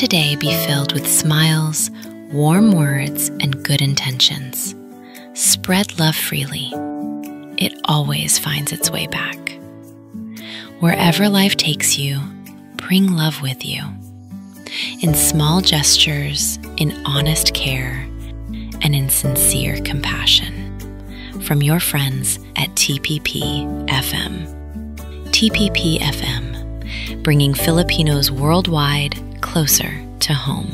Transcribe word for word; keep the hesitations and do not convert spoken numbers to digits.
Today be filled with smiles, warm words, and good intentions. Spread love freely. It always finds its way back. Wherever life takes you, bring love with you. In small gestures, in honest care, and in sincere compassion. From your friends at T P P F M. T P P F M, bringing Filipinos worldwide closer to home.